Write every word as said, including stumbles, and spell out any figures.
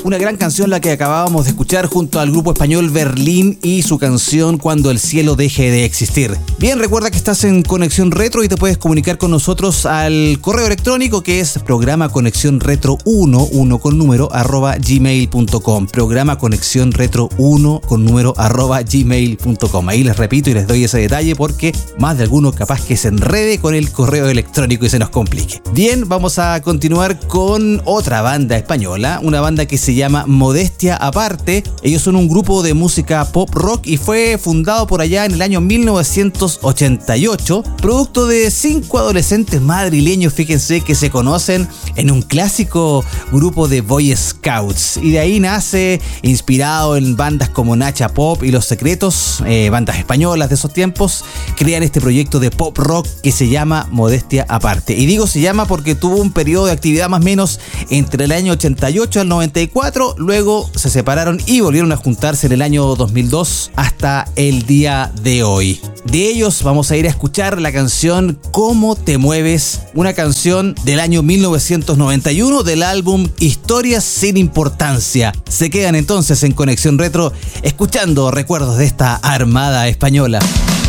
Una gran canción la que acabábamos de escuchar junto al grupo español Berlín y su canción Cuando el cielo deje de existir. Bien, recuerda que estás en Conexión Retro y te puedes comunicar con nosotros al correo electrónico que es programa conexión retro uno, uno con número, arroba gmail punto com. Programa conexión retro uno con número, arroba gmail punto com. Ahí les repito y les doy ese detalle porque más de alguno capaz que se enrede con el correo electrónico y se nos complique. Bien, vamos a continuar con otra banda española, una banda que se llama Modestia Aparte. Ellos son un grupo de música pop rock y fue fundado por allá en el año mil novecientos ochenta y ocho, producto de cinco adolescentes madrileños, fíjense, que se conocen en un clásico grupo de Boy Scouts, y de ahí nace, inspirado en bandas como Nacha Pop y Los Secretos, eh, bandas españolas de esos tiempos, crean este proyecto de pop rock que se llama Modestia Aparte. Y digo se llama porque tuvo un periodo de actividad más o menos entre el año ochenta y ocho al noventa y cuatro, luego se separaron y volvieron a juntarse en el año dos mil dos hasta el día de hoy. De ellos vamos a ir a escuchar la canción Cómo te mueves, una canción del año mil novecientos noventa y uno del álbum Historias sin importancia. Se quedan entonces en Conexión Retro escuchando recuerdos de esta armada española.